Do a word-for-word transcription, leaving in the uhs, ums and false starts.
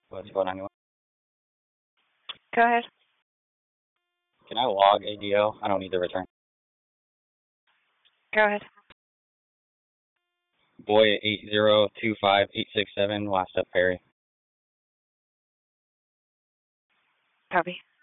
What's going on? Go ahead. Can I log A D O? I don't need the return. Go ahead. Boy eight zero two five eight six seven, last up Perry. Copy.